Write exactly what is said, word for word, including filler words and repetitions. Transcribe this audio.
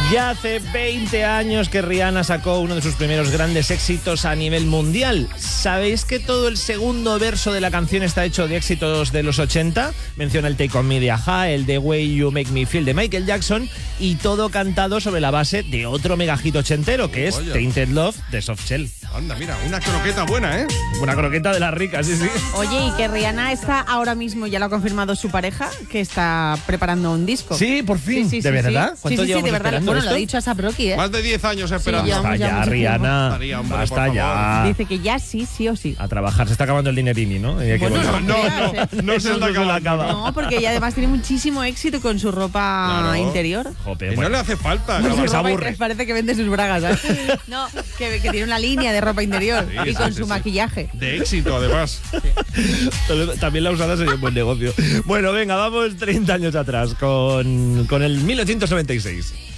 Ya hace veinte años que Rihanna sacó uno de sus primeros grandes éxitos a nivel mundial. ¿Sabéis que todo el segundo verso de la canción está hecho de éxitos de los ochenta? Menciona el Take On Me de Aja, el The Way You Make Me Feel de Michael Jackson, y todo cantado sobre la base de otro megahit ochentero, que es Oye. Tainted Love de Softshell. Anda, mira, una croqueta buena, ¿eh? Una croqueta de las ricas, sí, sí. Oye, y que Rihanna está ahora mismo, ya lo ha confirmado su pareja, que está preparando un disco. Sí, por fin. Sí, sí, ¿De sí, verdad? sí. ¿Cuánto Sí, sí, sí, llevamos de verdad. esperando Bueno, esto? lo ha dicho a Saproki, ¿eh? Más de diez años esperando. Sí, Basta llevamos ya ya, mucho Rihanna. María, hombre, Basta por ya. favor. Dice que ya sí, sí o sí. A trabajar. Se está acabando el dinerini, ¿no? Y hay que Bueno, volver. No, creas, no, ¿eh? no se Eso está no se la acabando. acaba. No, porque ella además tiene muchísimo éxito con su ropa Claro. interior. Jope, Y no bueno. le hace falta. Pues acabar. se Ropa- aburre. Parece que vende sus bragas, ¿sabes? No, que, que tiene una línea de ropa interior Sí, y sí, con sí, su sí. maquillaje. De éxito, además. También la usada sería un buen negocio. Bueno, venga, vamos treinta años atrás con, con el mil novecientos noventa y seis.